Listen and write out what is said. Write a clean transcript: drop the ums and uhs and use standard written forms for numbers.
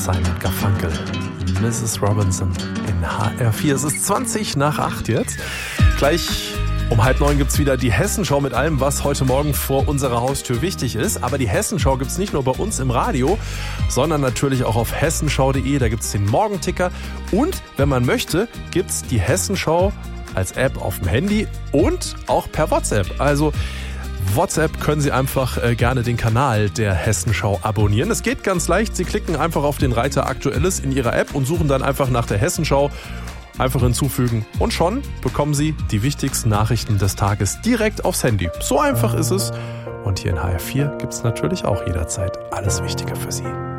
Simon Garfunkel, Mrs. Robinson in HR4. Es ist 20:08 jetzt. Gleich um 8:30 gibt's wieder die Hessenschau mit allem, was heute Morgen vor unserer Haustür wichtig ist. Aber die Hessenschau gibt's nicht nur bei uns im Radio, sondern natürlich auch auf hessenschau.de. Da gibt's den Morgenticker. Und, wenn man möchte, gibt's die Hessenschau als App auf dem Handy und auch per WhatsApp. Also WhatsApp können Sie einfach gerne den Kanal der Hessenschau abonnieren. Es geht ganz leicht. Sie klicken einfach auf den Reiter Aktuelles in Ihrer App und suchen dann einfach nach der Hessenschau. Einfach hinzufügen und schon bekommen Sie die wichtigsten Nachrichten des Tages direkt aufs Handy. So einfach ist es. Und hier in HR4 gibt es natürlich auch jederzeit alles Wichtige für Sie.